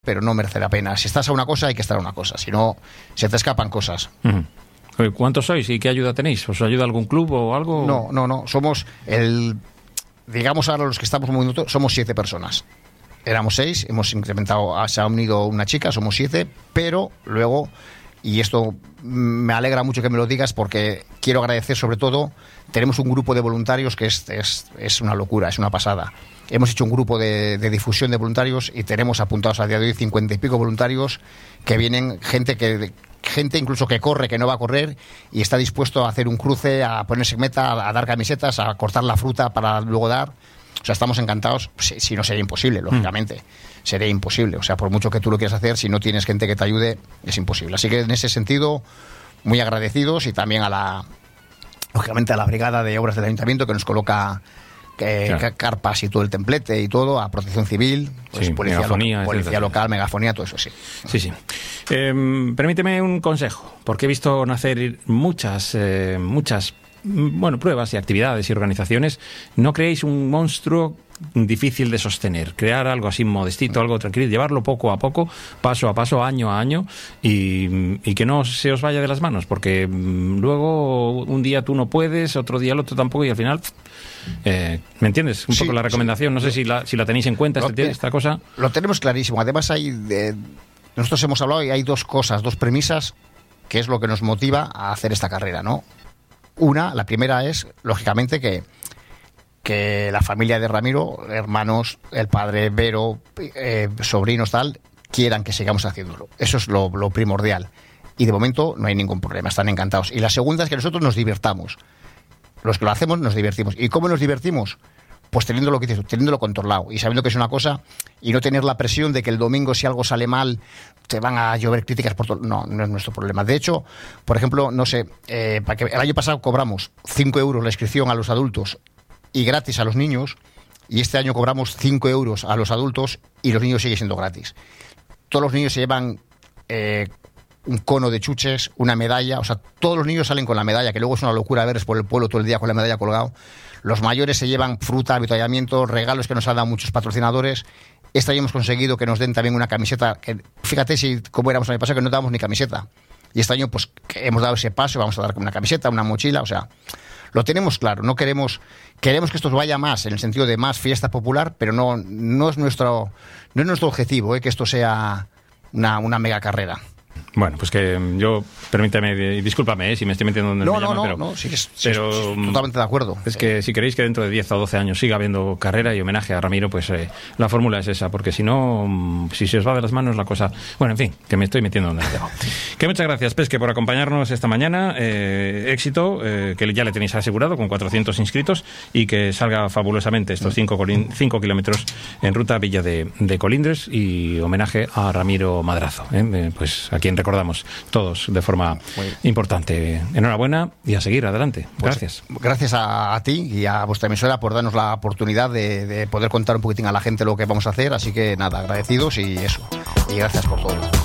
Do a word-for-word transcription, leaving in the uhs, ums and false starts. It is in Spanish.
pero no merece la pena. Si estás a una cosa, hay que estar a una cosa, si no, se te escapan cosas. Uh-huh. ¿Cuántos sois y qué ayuda tenéis? ¿Os ayuda algún club o algo? No, no, no, somos el, digamos ahora los que estamos moviendo, somos siete personas. Éramos seis, hemos incrementado, se ha unido una chica, somos siete, pero luego, y esto me alegra mucho que me lo digas porque quiero agradecer sobre todo, tenemos un grupo de voluntarios que es, es, es una locura, es una pasada. Hemos hecho un grupo de, de difusión de voluntarios y tenemos apuntados a día de hoy cincuenta y pico voluntarios que vienen, gente que gente incluso que corre, que no va a correr y está dispuesto a hacer un cruce, a ponerse meta, a, a dar camisetas, a cortar la fruta para luego dar. O sea, estamos encantados, si, si no sería imposible, lógicamente, mm. sería imposible. O sea, por mucho que tú lo quieras hacer, si no tienes gente que te ayude, es imposible. Así que en ese sentido, muy agradecidos y también a la, lógicamente a la brigada de obras del ayuntamiento que nos coloca Eh, claro. carpas y todo el templete y todo, a protección civil, pues, sí, policía, megafonía, lo, policía local, megafonía, todo eso, sí. Sí, sí. Eh, permíteme un consejo, porque he visto nacer muchas, eh, muchas, bueno, pruebas y actividades y organizaciones. No creéis un monstruo difícil de sostener, crear algo así modestito, algo tranquilo, llevarlo poco a poco, paso a paso, año a año y, y que no se os vaya de las manos, porque luego un día tú no puedes, otro día el otro tampoco y al final, eh, ¿me entiendes? Un sí, poco la recomendación, sí. No sé si la, si la tenéis en cuenta lo, este, esta cosa. Lo tenemos clarísimo, además hay de, nosotros hemos hablado y hay dos cosas, dos premisas que es lo que nos motiva a hacer esta carrera, ¿no? Una, la primera es, lógicamente, que que la familia de Ramiro, hermanos, el padre, Vero, eh, sobrinos, tal, quieran que sigamos haciéndolo. Eso es lo, lo primordial. Y de momento no hay ningún problema, están encantados. Y la segunda es que nosotros nos divertamos. Los que lo hacemos nos divertimos. ¿Y cómo nos divertimos? Pues teniendo lo que dices, teniéndolo controlado y sabiendo que es una cosa y no tener la presión de que el domingo si algo sale mal te van a llover críticas por todo. No, no es nuestro problema. De hecho, por ejemplo, no sé, eh, para que el año pasado cobramos cinco euros la inscripción a los adultos y gratis a los niños, y este año cobramos cinco euros a los adultos y los niños siguen siendo gratis. Todos los niños se llevan eh, un cono de chuches, una medalla, o sea, todos los niños salen con la medalla, que luego es una locura verles por el pueblo todo el día con la medalla colgado. Los mayores se llevan fruta, avituallamiento, regalos que nos han dado muchos patrocinadores. Este año hemos conseguido que nos den también una camiseta, que, fíjate si cómo éramos el año pasado, que no dábamos ni camiseta. Y este año pues hemos dado ese paso, vamos a dar una camiseta, una mochila, o sea, lo tenemos claro, no queremos queremos que esto vaya más, en el sentido de más fiesta popular, pero no, no es nuestro no es nuestro objetivo, ¿eh? Que esto sea una, una mega carrera. Bueno, pues que yo, permítame, discúlpame ¿eh? si me estoy metiendo donde no, me no, llaman, no, pero, no, sí, sí, pero sí, sí, totalmente de acuerdo. Es que eh. si queréis que dentro de diez o doce años siga habiendo carrera y homenaje a Ramiro, pues eh, la fórmula es esa, porque si no, si se os va de las manos la cosa... Bueno, en fin, que me estoy metiendo donde me tengo. Que muchas gracias, Pesque, por acompañarnos esta mañana. Eh, éxito, eh, que ya le tenéis asegurado con cuatrocientos inscritos y que salga fabulosamente estos cinco kilómetros en ruta Villa de, de Colindres y homenaje a Ramiro Madrazo, ¿eh? Eh, pues a quien recordamos todos de forma importante. Enhorabuena y a seguir adelante. Gracias. Pues, gracias a, a ti y a vuestra emisora por darnos la oportunidad de, de poder contar un poquitín a la gente lo que vamos a hacer. Así que nada, agradecidos y eso. Y gracias por todo.